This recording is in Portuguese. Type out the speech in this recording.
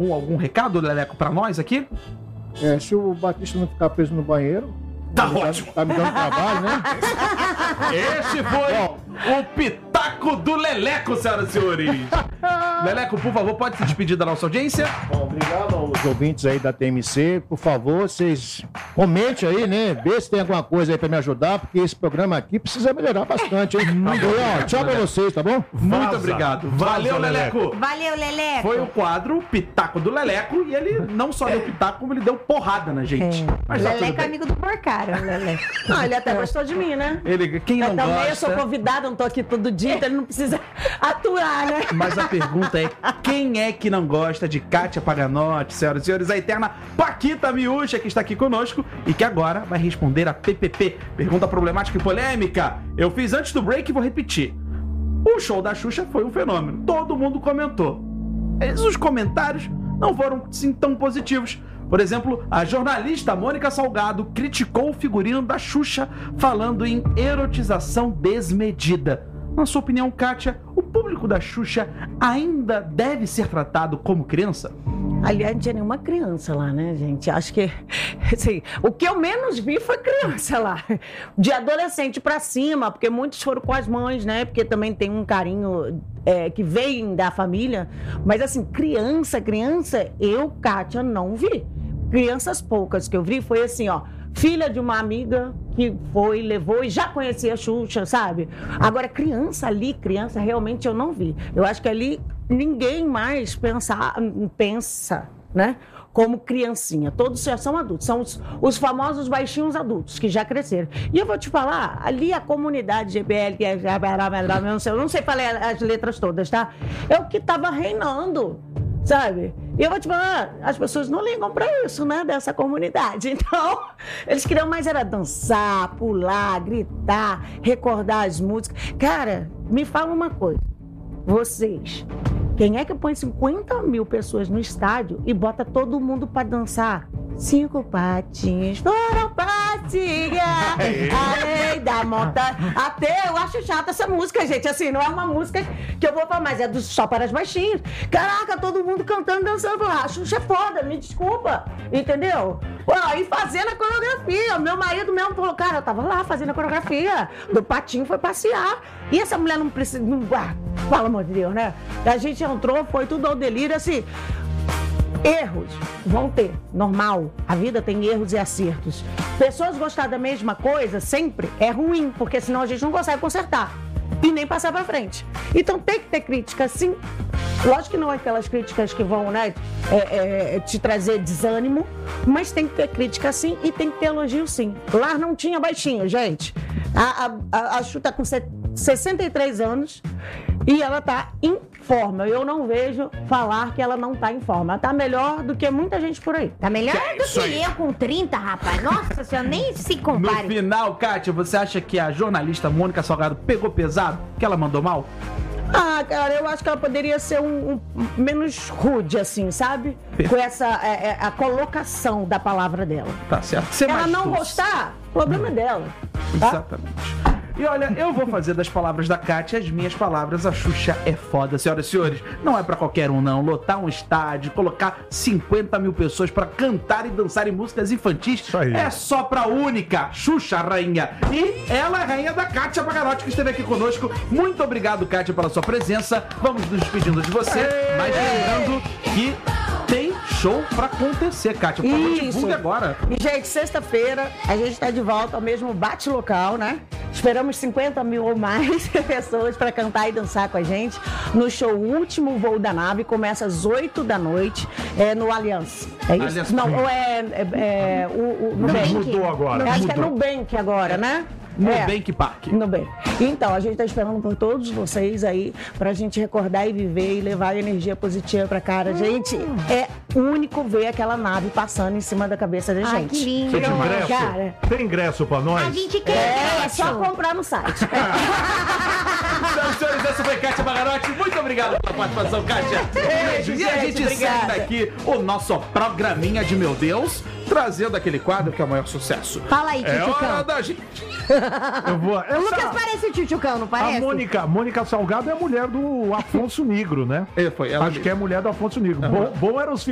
algum recado, Leleco, pra nós aqui? Se o Batista não ficar preso no banheiro... Tá ótimo. Tá me dando trabalho, né? Esse foi o Pitaco do Leleco, senhoras e senhores. Leleco, por favor, pode se despedir da nossa audiência? Bom, obrigado aos ouvintes aí da TMC. Por favor, vocês comentem aí, né? Vê se tem alguma coisa aí pra me ajudar, porque esse programa aqui precisa melhorar bastante, hein? Tchau pra vocês, tá bom? Muito obrigado. Valeu, Leleco. Valeu, Leleco. Foi o quadro Pitaco do Leleco e ele não só deu pitaco, como ele deu porrada na gente. Mas tá tudo Leleco é bem. amigo do Porcara, Leleco. Não, ele até gostou de mim, né? Quem não Eu também gosta... eu sou convidada, não tô aqui todo dia, então ele não precisa aturar, né? Mas a pergunta é, quem é que não gosta de Kátia Paganotti, senhoras e senhores, a eterna Paquita Miúcha, que está aqui conosco e que agora vai responder a PPP, pergunta problemática e polêmica. Eu fiz antes do break e vou repetir. O show da Xuxa foi um fenômeno, todo mundo comentou. Mas os comentários não foram, sim, tão positivos. Por exemplo, a jornalista Mônica Salgado criticou o figurino da Xuxa, falando em erotização desmedida. Na sua opinião, Kátia, o público da Xuxa ainda deve ser tratado como criança? Aliás, não tinha nenhuma criança lá, né, gente? Acho que, assim, o que eu menos vi foi criança lá. De adolescente pra cima, porque muitos foram com as mães, né? Porque também tem um carinho que vem da família. Mas, assim, criança, eu, Kátia, não vi. Crianças poucas que eu vi foi assim, ó. Filha de uma amiga que foi, levou e já conhecia a Xuxa, sabe? Agora, criança, realmente eu não vi. Eu acho que ali ninguém mais pensa, né? Como criancinha. Todos já são adultos. São os famosos baixinhos adultos, que já cresceram. E eu vou te falar, ali a comunidade GBL, que eu não sei falar as letras todas, tá? É o que tava reinando, sabe? E eu vou te falar, as pessoas não ligam pra isso, né, dessa comunidade. Então, eles queriam mais era dançar, pular, gritar, recordar as músicas. Cara, me fala uma coisa. Vocês, quem é que põe 50 mil pessoas no estádio e bota todo mundo pra dançar? 5 patinhos foram passear além da montanha. Até eu acho chata essa música, gente. Assim, não é uma música que eu vou falar, mas é só para as baixinhas. Caraca, todo mundo cantando, dançando lá. A Xuxa é foda, me desculpa. Entendeu? E fazendo a coreografia. Meu marido mesmo falou, cara, eu tava lá fazendo a coreografia. Do patinho foi passear. E essa mulher não precisa... Pelo amor de Deus, né? A gente entrou, foi tudo ao delírio, assim... Erros vão ter, normal. A vida tem erros e acertos. Pessoas gostar da mesma coisa sempre é ruim, porque senão a gente não consegue consertar e nem passar pra frente. Então tem que ter crítica, sim. Lógico que não é aquelas críticas que vão, né, te trazer desânimo, mas tem que ter crítica, sim, e tem que ter elogio, sim. Lá não tinha baixinho, gente. A Xuxa tá com 63 anos e ela tá em forma. Eu não vejo falar que ela não tá em forma. Ela tá melhor do que muita gente por aí. Tá melhor do que eu com 30, rapaz. Nossa senhora, nem se No compare. final, Kátia, você acha que a jornalista Mônica Salgado pegou pesado? Que ela mandou mal? Ah, cara, eu acho que ela poderia ser menos rude, assim, sabe? Com essa a colocação da palavra dela. Tá certo. Ser Ela mais não doce. gostar, problema é dela. Tá? Exatamente. E olha, eu vou fazer das palavras da Kátia as minhas palavras. A Xuxa é foda, senhoras e senhores. Não é pra qualquer um, não. Lotar um estádio, colocar 50 mil pessoas pra cantar e dançar em músicas infantis Isso aí. é só pra única Xuxa Rainha. E ela é a rainha da Kátia Paganotti, que esteve aqui conosco. Muito obrigado, Kátia, pela sua presença. Vamos nos despedindo de você. Mas lembrando que tem show pra acontecer, Kátia. Por favor, Isso. divulgue agora. E, gente, sexta-feira a gente tá de volta ao mesmo bate-local, né? Esperamos 50 mil ou mais pessoas para cantar e dançar com a gente no show Último Voo da Nave. Começa às 8 da noite no Allianz. É isso? Allianz. Não, ou o Nubank. Mudou agora. Acho que é Mudou. Nubank agora, né? Nubank Park. Nubank. Então, a gente tá esperando por todos vocês aí pra gente recordar e viver e levar energia positiva pra cara. Gente, é único ver aquela nave passando em cima da cabeça da Ai, gente. que lindo. Tem ingresso? Cara, Tem ingresso pra nós? A gente quer. é só comprar no site. Senhoras e senhores, essa foi Kátia Paganotti. Muito obrigado pela participação, Kátia. Beijo, E a gente, gente segue obrigada. daqui o nosso programinha de Meu Deus, trazendo aquele quadro que é o maior sucesso. Fala aí, É hora Tchutchucão. da gente. Eu vou. O Lucas parece o Tchutchucão, não A parece? Mônica Salgado é a mulher do Afonso Negro, né? Foi ela Acho que é a mulher do Afonso Negro. Bom eram os